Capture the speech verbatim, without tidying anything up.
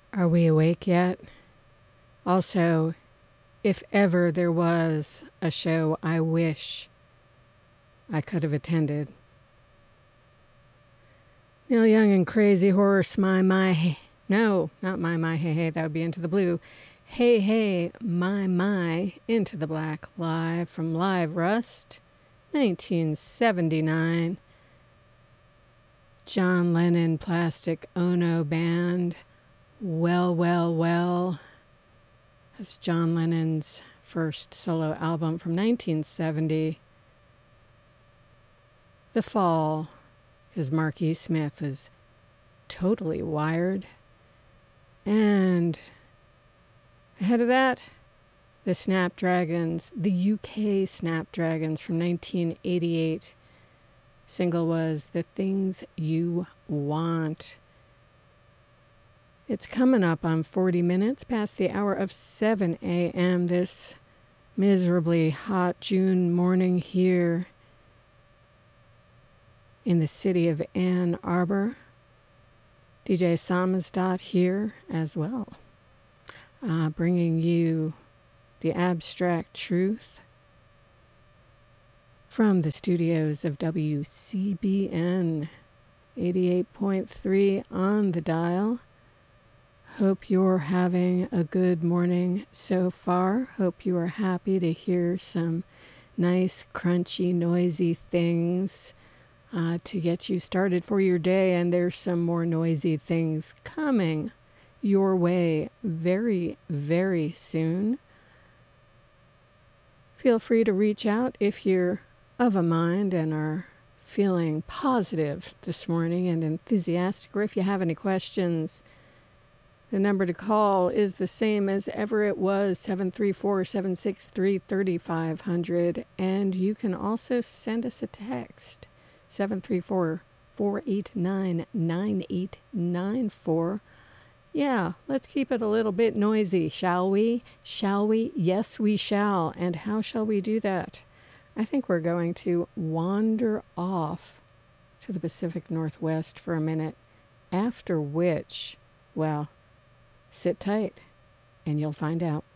Are we awake yet? Also, if ever there was a show I wish I could have attended. Neil Young and Crazy Horse, My My Hey. No, not My My Hey Hey, that would be Into the Blue. Hey Hey, My My, Into the Black, live from Live Rust, nineteen seventy-nine. John Lennon Plastic Ono Band, Well, Well, Well. That's John Lennon's first solo album from nineteen seventy. The Fall, because Mark E. Smith was totally wired. And ahead of that, the Snapdragons, the U K Snapdragons from nineteen eighty-eight. Single was The Things You Want. It's coming up on forty minutes past the hour of seven a.m. this miserably hot June morning here in the city of Ann Arbor. D J Samizdat here as well, uh, bringing you the abstract truth from the studios of W C B N eighty-eight point three on the dial. Hope you're having a good morning so far. Hope you are happy to hear some nice, crunchy, noisy things uh, to get you started for your day. And there's some more noisy things coming your way very, very soon. Feel free to reach out if you're of a mind and are feeling positive this morning and enthusiastic, or if you have any questions. The number to call is the same as ever it was, seven three four, seven six three, three five zero zero. And you can also send us a text, seven three four, four eight nine, nine eight nine four. Yeah, let's keep it a little bit noisy, shall we? Shall we? Yes, we shall. And how shall we do that? I think we're going to wander off to the Pacific Northwest for a minute, after which, well, sit tight and you'll find out.